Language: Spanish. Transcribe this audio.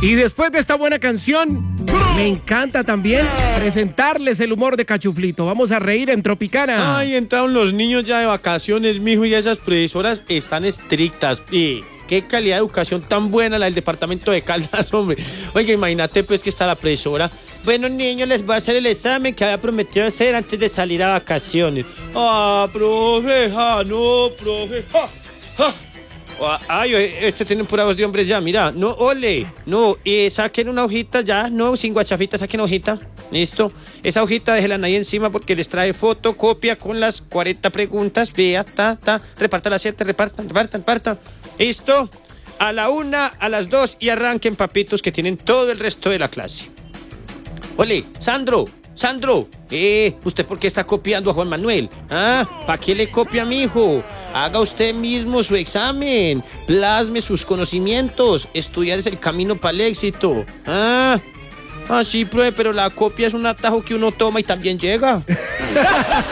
Y después de esta buena canción, me encanta también presentarles el humor de Cachuflito. Vamos a reír en Tropicana. Ay, entraron los niños ya de vacaciones, mijo, y esas profesoras están estrictas. Y qué calidad de educación tan buena la del departamento de Caldas, hombre. Oiga, imagínate pues que está la profesora. Bueno, niños, les voy a hacer el examen que había prometido hacer antes de salir a vacaciones. Ah, profe, no, profe, Ay, este tiene pura voz de hombre ya, mira. No, ole, no, saquen una hojita ya, no, sin guachafita, saquen hojita. Listo. Esa hojita déjela ahí encima porque les trae fotocopia con las 40 preguntas. Vea, reparta las 7, repartan. Listo. A la 1, a las 2 y arranquen, papitos, que tienen todo el resto de la clase. Ole, Sandro, ¿usted por qué está copiando a Juan Manuel? ¿Para qué le copia a mi hijo? Haga usted mismo su examen, plasme sus conocimientos, estudiar es el camino para el éxito. Sí, profe, pero la copia es un atajo que uno toma y también llega.